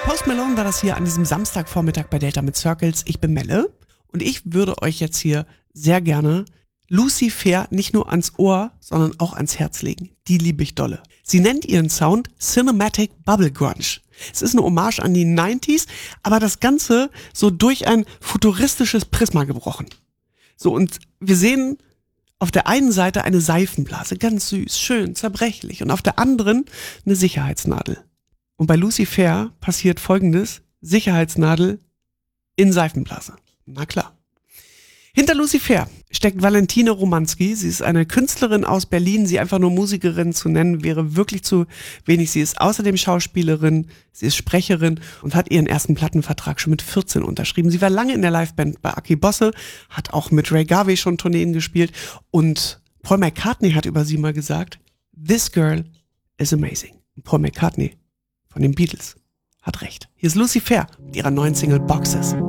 Post Malone war das hier an diesem Samstagvormittag bei Delta mit Circles. Ich bin Melle und ich würde euch jetzt hier sehr gerne Lucy Fair nicht nur ans Ohr, sondern auch ans Herz legen. Die liebe ich dolle. Sie nennt ihren Sound Cinematic Bubble Grunge. Es ist eine Hommage an die 90s, aber das Ganze so durch ein futuristisches Prisma gebrochen. So, und wir sehen auf der einen Seite eine Seifenblase, ganz süß, schön, zerbrechlich, und auf der anderen eine Sicherheitsnadel. Und bei Lucy Fair passiert Folgendes: Sicherheitsnadel in Seifenblase. Na klar. Hinter Lucy Fair steckt Valentine Romanski. Sie ist eine Künstlerin aus Berlin. Sie einfach nur Musikerin zu nennen, wäre wirklich zu wenig. Sie ist außerdem Schauspielerin, sie ist Sprecherin und hat ihren ersten Plattenvertrag schon mit 14 unterschrieben. Sie war lange in der Liveband bei Aki Bosse, hat auch mit Ray Garvey schon Tourneen gespielt. Und Paul McCartney hat über sie mal gesagt: This girl is amazing. Und Paul McCartney von den Beatles hat recht. Hier ist Lucy Fair mit ihrer neuen Single Boxes.